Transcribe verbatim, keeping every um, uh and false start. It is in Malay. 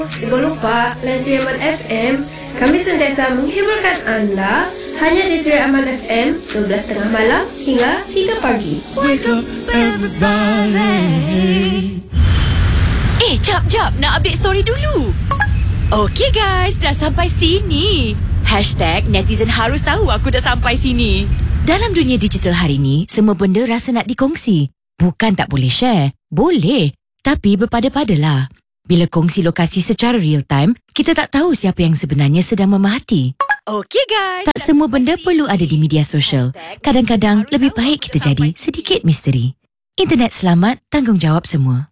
Jangan lupa, Leslie Aman F M. Kami sentiasa menghiburkan anda hanya di Seri Aman F M dua belas tiga puluh malam hingga tiga pagi. Wake up everybody. Eh, jap, jap. Nak update story dulu. Okay guys, dah sampai sini. Hashtag netizen harus tahu aku dah sampai sini. Dalam dunia digital hari ni, semua benda rasa nak dikongsi. Bukan tak boleh share. Boleh. Tapi berpada-padalah. Bila kongsi lokasi secara real time, kita tak tahu siapa yang sebenarnya sedang memerhati. Okay guys. Tak semua benda perlu ada di media sosial. Kadang-kadang lebih baik kita jadi sedikit misteri. Internet selamat, tanggungjawab semua.